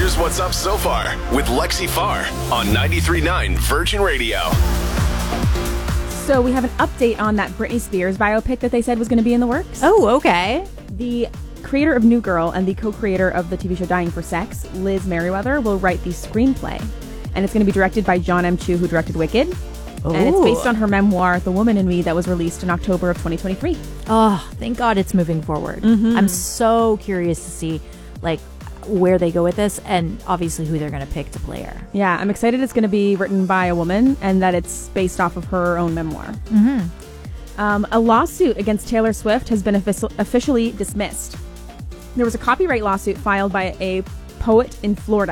Here's what's up so far with Lexi Farr on 93.9 Virgin Radio. So we have an update on that Britney Spears biopic that they said was going to be in the works. Oh, okay. The creator of New Girl and the co-creator of the TV show Dying for Sex, Liz Merriweather, will write the screenplay. And it's going to be directed by John M. Chu, who directed Wicked. Ooh. And it's based on her memoir, The Woman in Me, that was released in October of 2023. Oh, thank God it's moving forward. I'm so curious to see, like, where they go with this and obviously who they're going to pick to play her. Yeah, I'm excited it's going to be written by a woman and that it's based off of her own memoir. A lawsuit against Taylor Swift has been officially dismissed. There was a copyright lawsuit filed by a poet in Florida